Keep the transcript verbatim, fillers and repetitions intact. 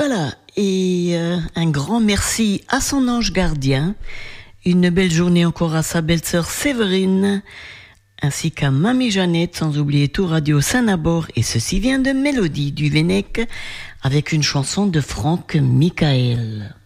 Voilà, et euh, un grand merci à son ange gardien, une belle journée encore à sa belle-sœur Séverine, ainsi qu'à Mamie Jeannette, sans oublier tout Radio Saint-Nabor, et ceci vient de Mélodie du Vennec, avec une chanson de Franck Michael.